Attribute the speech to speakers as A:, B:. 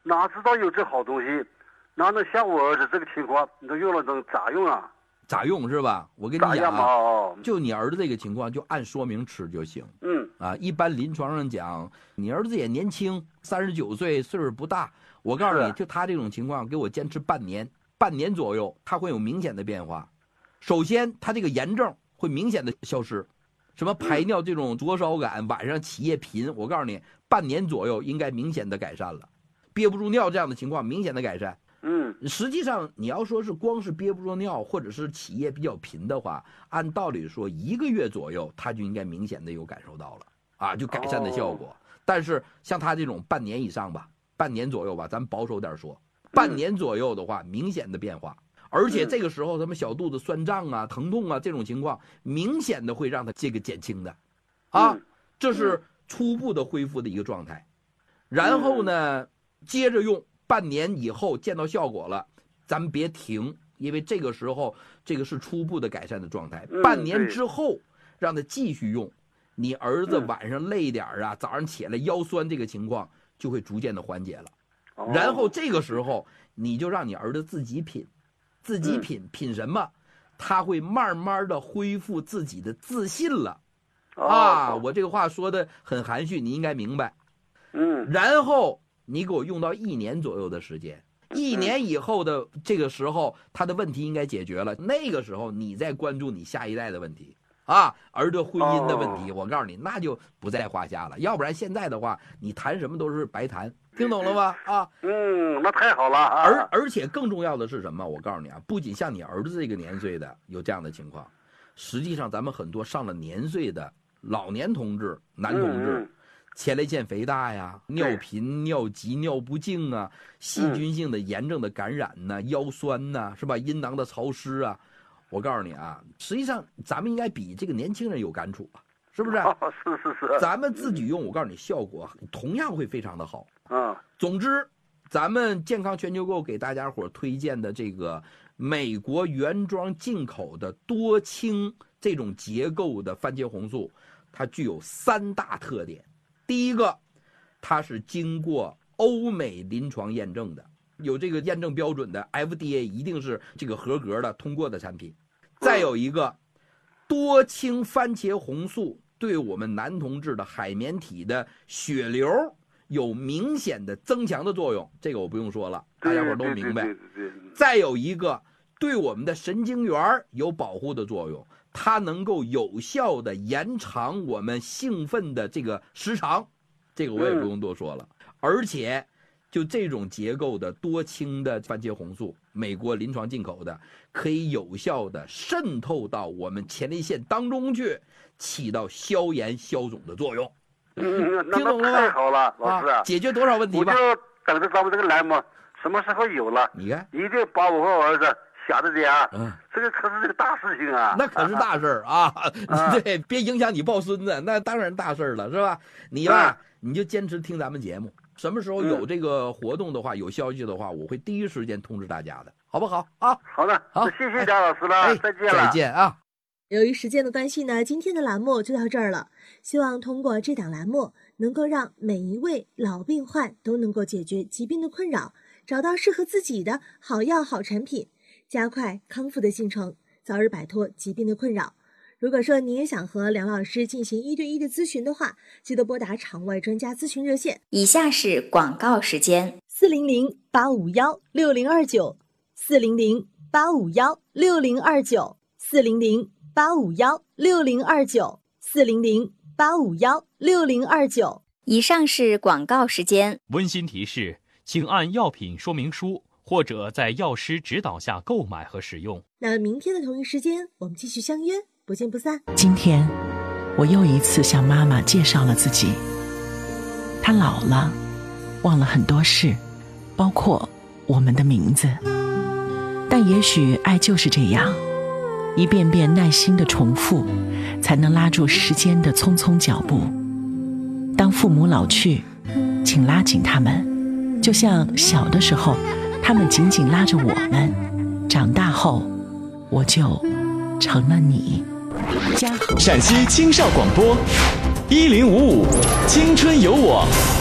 A: 哪知道有这好东西，哪能像我儿子这个情况，你都用了能咋用啊？
B: 咋用是吧？我跟你讲啊，就你儿子这个情况，就按说明吃就行。一般临床上讲，你儿子也年轻，39岁，岁数不大。我告诉你，就他这种情况，给我坚持半年左右，他会有明显的变化。首先，他这个炎症会明显的消失，什么排尿这种灼烧感，晚上起夜频，我告诉你，半年左右应该明显的改善了。憋不住尿这样的情况明显的改善。实际上你要说是光是憋不住尿或者是起夜比较频的话，按道理说1个月左右他就应该明显的有感受到了啊，就改善的效果。但是像他这种半年以上吧，半年左右吧，咱保守点说，半年左右的话明显的变化，而且这个时候他们小肚子酸胀啊、疼痛啊这种情况明显的会让他这个减轻的啊，这是初步的恢复的一个状态。然后呢接着用，半年以后见到效果了，咱们别停，因为这个时候这个是初步的改善的状态。半年之后让他继续用，你儿子晚上累点啊，早上起来腰酸这个情况就会逐渐的缓解了。然后这个时候你就让你儿子自己品品什么，他会慢慢的恢复自己的自信了。我这个话说的很含蓄，你应该明白。然后你给我用到1年左右的时间，1年以后的这个时候他的问题应该解决了，那个时候你再关注你下一代的问题儿子婚姻的问题，我告诉你那就不在话下了。要不然现在的话你谈什么都是白谈，听懂了吗？
A: 那太好了。
B: 而且更重要的是什么？我告诉你啊，不仅像你儿子这个年岁的有这样的情况，实际上咱们很多上了年岁的老年同志、男同志，前列腺肥大呀、尿频、尿急、尿不尽啊，细菌性的炎症的感染呐、腰酸呐，是吧？阴囊的潮湿啊，我告诉你啊，实际上咱们应该比这个年轻人有感触啊，是不是？
A: 是。
B: 咱们自己用，我告诉你，效果同样会非常的好。总之，咱们健康全球购给大家伙推荐的这个美国原装进口的多氢这种结构的番茄红素，它具有3大特点。第一个，它是经过欧美临床验证的，有这个验证标准的 FDA 一定是这个合格的通过的产品。再有一个，多氢番茄红素对我们男同志的海绵体的血流有明显的增强的作用，这个我不用说了，大家伙都明白。再有一个，对我们的神经元有保护的作用，它能够有效的延长我们兴奋的这个时长，这个我也不用多说了。而且就这种结构的多氢的番茄红素，美国临床进口的，可以有效的渗透到我们前列腺当中去，起到消炎消肿的作用。听懂了吗？
A: 太好了，老师
B: 解决多少问题吧？
A: 我就等着咱们这个栏目什么时候有了，
B: 你看
A: 一定把我和我儿子想着点这个可是这个大事情啊，
B: 那可是大事啊！对，别影响你抱孙子，那当然大事了，是吧？你吧，你就坚持听咱们节目，什么时候有这个活动的话，有消息的话，我会第一时间通知大家的，好不好啊？
A: 好的，好，谢谢贾老师了，再见了，
B: 再见啊！
C: 由于时间的关系呢，今天的栏目就到这儿了。希望通过这档栏目，能够让每一位老病患都能够解决疾病的困扰，找到适合自己的好药好产品，加快康复的进程，早日摆脱疾病的困扰。如果说你也想和梁老师进行1对1的咨询的话，记得拨打场外专家咨询热线。
D: 以下是广告时间
C: ：400-851-6029 400-851-6029 400-851-6029 400-851-6029。
D: 以上是广告时间。
E: 温馨提示，请按药品说明书或者在药师指导下购买和使用。
C: 那明天的同一时间，我们继续相约，不见不散。
F: 今天我又一次向妈妈介绍了自己。她老了，忘了很多事，包括我们的名字。但也许爱就是这样，一遍遍耐心的重复，才能拉住时间的匆匆脚步。当父母老去，请拉紧他们，就像小的时候他们紧紧拉着我们，长大后我就成了你。
G: 陕西青少广播1055青春有我。